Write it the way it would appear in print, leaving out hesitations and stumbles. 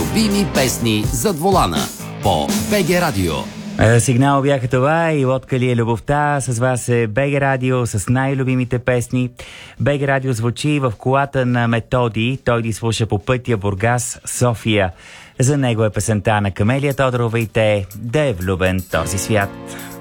Любими песни зад волана по БГ Радио. Сигнал бяха това и лодка ли е любовта. С вас е БГ Радио с най-любимите песни. БГ Радио звучи в колата на Методи. Той ги слуша по пътя Бургас, София. За него е песента на Камелия Тодорова и те "Да е влюбен този свят".